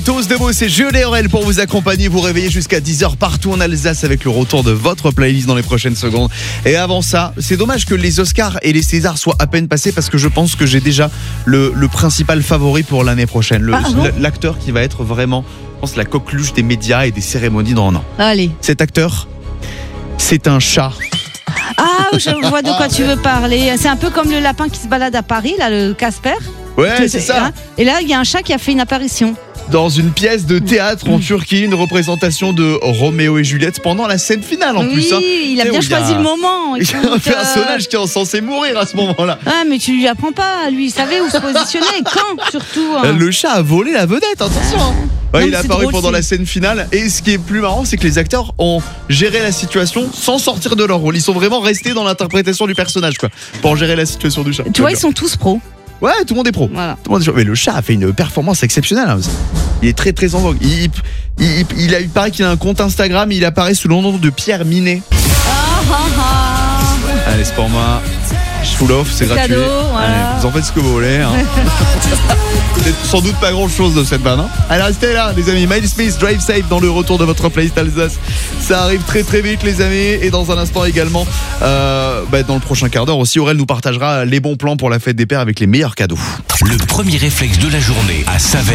Tous debout, c'est Jules et Aurel pour vous accompagner, vous réveiller jusqu'à 10h partout en Alsace avec le retour de votre playlist dans les prochaines secondes. Et avant ça, c'est dommage que les Oscars et les Césars soient à peine passés parce que je pense que j'ai déjà le principal favori pour l'année prochaine. L'acteur qui va être vraiment, je pense, la coqueluche des médias et des cérémonies dans un an. Allez. Cet acteur, c'est un chat. Ah, je vois de quoi tu veux parler. C'est un peu comme le lapin qui se balade à Paris, là, le Casper. Ouais, c'est ça. Hein. Et là, il y a un chat qui a fait une apparition. Dans une pièce de théâtre en Turquie, une représentation de Roméo et Juliette pendant la scène finale en plus. Oui, il a bien choisi le moment. Il y a un personnage qui est censé mourir à ce moment-là. Ah, mais tu lui apprends pas, lui, il savait où se positionner, quand surtout. Hein. Le chat a volé la vedette, attention. Ouais, il est apparu drôle, pendant la scène finale. Et ce qui est plus marrant, c'est que les acteurs ont géré la situation sans sortir de leur rôle. Ils sont vraiment restés dans l'interprétation du personnage, quoi, pour gérer la situation du chat. Tu vois, ils sont tous pros. Ouais, tout le monde est pro. Voilà. Tout le monde est pro. Mais le chat a fait une performance exceptionnelle. Hein. Il est très très en vogue. Il paraît qu'il a un compte Instagram. Il apparaît sous le nom de Pierre Minet. Allez, c'est pour moi. Je full off, c'est gratuit. Cadeau, voilà. Allez, vous en faites ce que vous voulez. Hein. C'est sans doute pas grand chose de cette vanne. Hein. Allez, restez là, les amis. Miles Smith, Drive Safe dans le retour de votre playlist Alsace. Ça arrive très très vite, les amis. Et dans un instant également, dans le prochain quart d'heure aussi, Aurel nous partagera les bons plans pour la fête des pères avec les meilleurs cadeaux. Le premier réflexe de la journée à Saverne.